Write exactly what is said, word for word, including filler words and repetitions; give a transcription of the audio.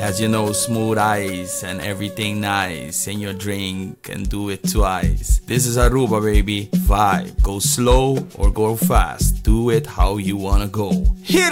As you know, smooth ice and everything nice in your drink and do it twice. This is Aruba, baby. Vibe. Go slow or go fast. Do it how you wanna go. Hit